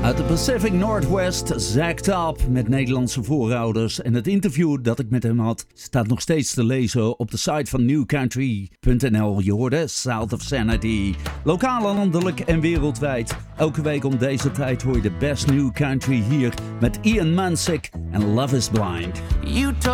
Uit de Pacific Northwest, Zach Top met Nederlandse voorouders. En het interview dat ik met hem had staat nog steeds te lezen op de site van newcountry.nl. Je hoorde South of Sanity. Lokaal, landelijk en wereldwijd. Elke week om deze tijd hoor je de best new country hier met Ian Mansik en Love is Blind.